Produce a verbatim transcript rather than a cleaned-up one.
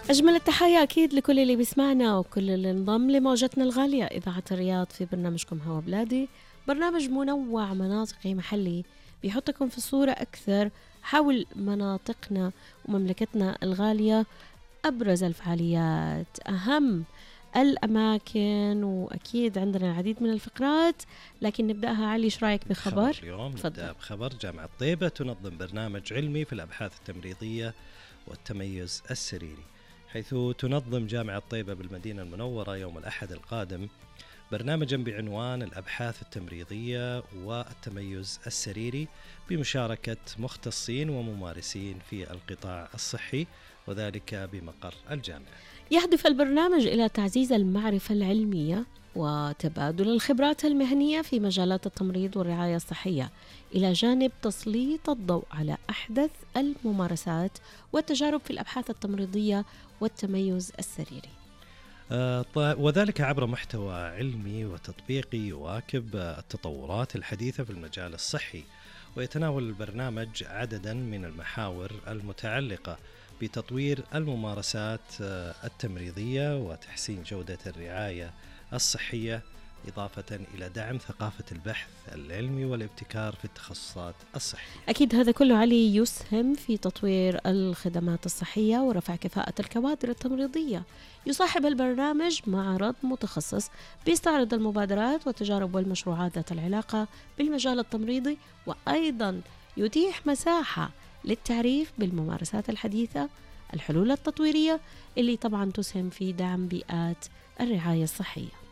أجمل التحايا أكيد لكل اللي بيسمعنا وكل اللي انضم لموجتنا الغالية إذاعة الرياض في برنامجكم هوا بلادي، برنامج منوع مناطقي محلي بيحطكم في الصورة أكثر حول مناطقنا ومملكتنا الغالية، أبرز الفعاليات، أهم الأماكن، وأكيد عندنا العديد من الفقرات. لكن نبدأها علي، إيش رأيك بخبر؟ خبر اليوم نبدأ بخبر جامعة طيبة تنظم برنامج علمي في الأبحاث التمريضية والتميز السريري، حيث تنظم جامعة طيبة بالمدينة المنورة يوم الأحد القادم برنامجا بعنوان الأبحاث التمريضية والتميز السريري بمشاركة مختصين وممارسين في القطاع الصحي، وذلك بمقر الجامعة. يهدف البرنامج إلى تعزيز المعرفة العلمية وتبادل الخبرات المهنية في مجالات التمريض والرعاية الصحية، إلى جانب تسليط الضوء على أحدث الممارسات والتجارب في الأبحاث التمريضية والتميز السريري، آه وذلك عبر محتوى علمي وتطبيقي يواكب التطورات الحديثة في المجال الصحي. ويتناول البرنامج عددا من المحاور المتعلقة بتطوير الممارسات التمريضية وتحسين جودة الرعاية الصحية، إضافة إلى دعم ثقافة البحث العلمي والابتكار في التخصصات الصحية. أكيد هذا كله علي يسهم في تطوير الخدمات الصحية ورفع كفاءة الكوادر التمريضية. يصاحب البرنامج معرض متخصص بيستعرض المبادرات والتجارب والمشروعات ذات العلاقة بالمجال التمريضي، وأيضا يتيح مساحة للتعريف بالممارسات الحديثة، الحلول التطويرية اللي طبعا تسهم في دعم بيئات الرعاية الصحية.